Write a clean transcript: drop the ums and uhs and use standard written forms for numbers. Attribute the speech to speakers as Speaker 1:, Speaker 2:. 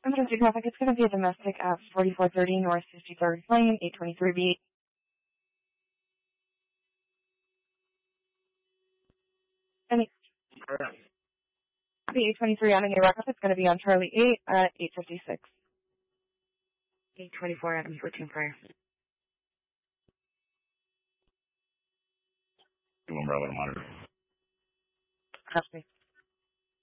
Speaker 1: Emergency traffic, it's going to be a domestic at 4430 North 53rd Lane, 823B. And the 823 Avenue Rockcliffe, it's going to be on Charlie 8 at 856.
Speaker 2: 824 Adams, routine prior.
Speaker 3: Bravo to monitor.
Speaker 2: Copy.